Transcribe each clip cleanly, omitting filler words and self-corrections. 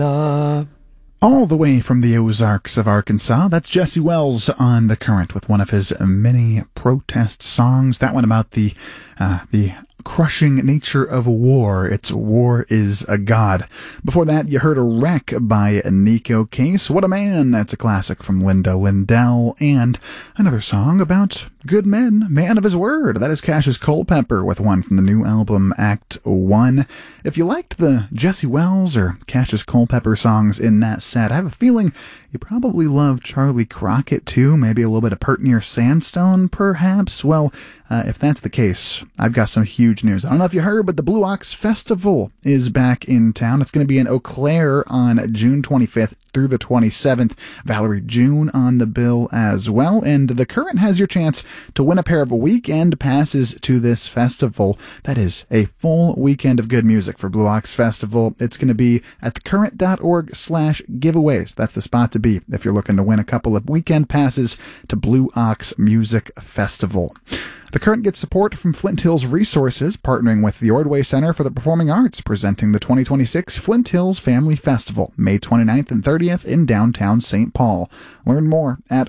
All the way from the Ozarks of Arkansas, that's Jesse Wells on The Current with one of his many protest songs. That one about the crushing nature of war. It's War is a God. Before that, you heard A Wreck by Nico Case. What a Man. That's a classic from Linda Lindell. And another song about good men, man of his word. That is Cassius Culpepper with one from the new album Act 1. If you liked the Jesse Wells or Cassius Culpepper songs in that set, I have a feeling you probably love Charlie Crockett too, maybe a little bit of Pert Near Sandstone perhaps. Well, if that's the case, I've got some huge news. I don't know if you heard, but the Blue Ox Festival is back in town. It's going to be in Eau Claire on June 25th through the 27th. Valerie June on the bill as well. And The Current has your chance to win a pair of weekend passes to this festival. That is a full weekend of good music for Blue Ox Festival. It's going to be at thecurrent.org/giveaways. That's the spot to be if you're looking to win a couple of weekend passes to Blue Ox Music Festival. The Current gets support from Flint Hills Resources, partnering with the Ordway Center for the Performing Arts, presenting the 2026 Flint Hills Family Festival, May 29th and 30th in downtown St. Paul. Learn more at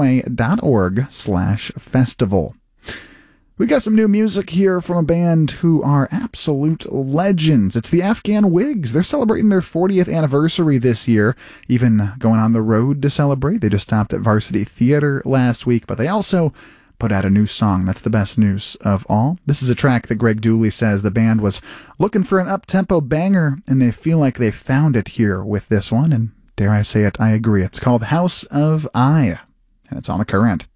ordway.org/festival. We got some new music here from a band who are absolute legends. It's the Afghan Wigs. They're celebrating their 40th anniversary this year, even going on the road to celebrate. They just stopped at Varsity Theater last week, but they also put out a new song. That's the best news of all. This is a track that Greg Dooley says the band was looking for an up-tempo banger, and they feel like they found it here with this one, and dare I say it, I agree. It's called House of I, and it's on The Current.